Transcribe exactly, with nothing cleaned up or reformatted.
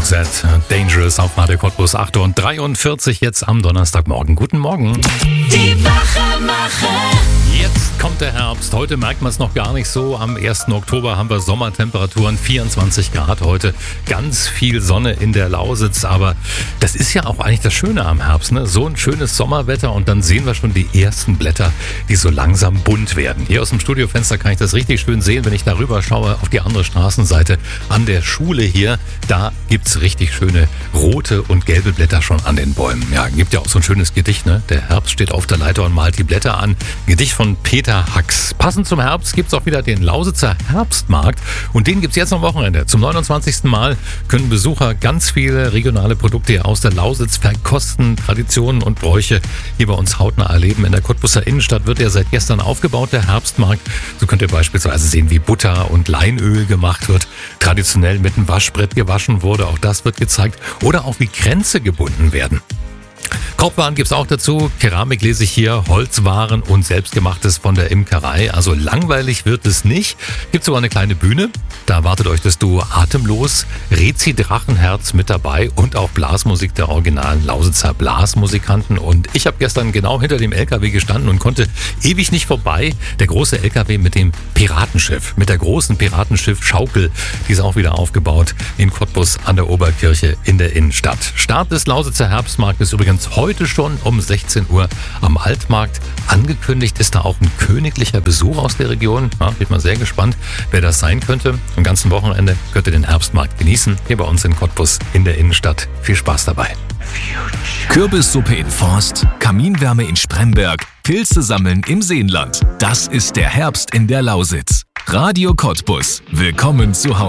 Z, Dangerous auf Radio Cottbus, acht Uhr dreiundvierzig jetzt am Donnerstagmorgen. Guten Morgen. Die Wachemacher. Jetzt kommt der Herbst. Heute merkt man es noch gar nicht so. Am ersten Oktober haben wir Sommertemperaturen, vierundzwanzig Grad heute. Ganz viel Sonne in der Lausitz. Aber das ist ja auch eigentlich das Schöne am Herbst, ne? So ein schönes Sommerwetter und dann sehen wir schon die ersten Blätter, die so langsam bunt werden. Hier aus dem Studiofenster kann ich das richtig schön sehen, wenn ich darüber schaue auf die andere Straßenseite an der Schule hier. Da gibt's richtig schöne rote und gelbe Blätter schon an den Bäumen. Ja, gibt ja auch so ein schönes Gedicht, ne? Der Herbst steht auf der Leiter und malt die Blätter an. Gedicht von Peter Hacks. Passend zum Herbst gibt's auch wieder den Lausitzer Herbstmarkt und den gibt's jetzt am Wochenende. Zum neunundzwanzigsten Mal können Besucher ganz viele regionale Produkte aus der Lausitz verkosten, Traditionen und Bräuche hier bei uns hautnah erleben. In der Cottbuser Innenstadt wird ja seit gestern aufgebaut, der Herbstmarkt. So könnt ihr beispielsweise sehen, wie Butter und Leinöl gemacht wird, traditionell mit einem Waschbrett gewaschen wurde, auch das wird gezeigt, oder auch wie Kränze gebunden werden. Korbwaren gibt's auch dazu, Keramik lese ich hier, Holzwaren und Selbstgemachtes von der Imkerei. Also langweilig wird es nicht. Gibt's sogar eine kleine Bühne, da erwartet euch das Duo Atemlos, Rezi Drachenherz mit dabei und auch Blasmusik der originalen Lausitzer Blasmusikanten. Und ich habe gestern genau hinter dem L K W gestanden und konnte ewig nicht vorbei. Der große L K W mit dem Piratenschiff, mit der großen Piratenschiff-Schaukel, die ist auch wieder aufgebaut in Cottbus an der Oberkirche in der Innenstadt. Start des Lausitzer Herbstmarktes übrigens heute schon um sechzehn Uhr am Altmarkt. Angekündigt ist da auch ein königlicher Besuch aus der Region. Ja, bin mal sehr gespannt, wer das sein könnte. Am ganzen Wochenende könnt ihr den Herbstmarkt genießen, hier bei uns in Cottbus in der Innenstadt. Viel Spaß dabei. Kürbissuppe in Forst, Kaminwärme in Spremberg, Pilze sammeln im Seenland. Das ist der Herbst in der Lausitz. Radio Cottbus. Willkommen zu Hause.